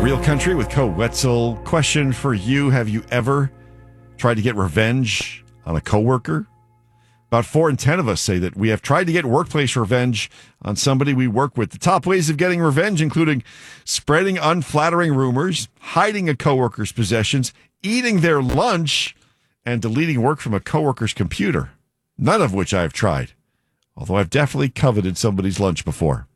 Real Country with Co Wetzel. Question for you. Have you ever tried to get revenge on a coworker? About 4 in 10 of us say that we have tried to get workplace revenge on somebody we work with. The top ways of getting revenge including spreading unflattering rumors, hiding a coworker's possessions, eating their lunch, and deleting work from a coworker's computer. None of which I have tried, although I've definitely coveted somebody's lunch before.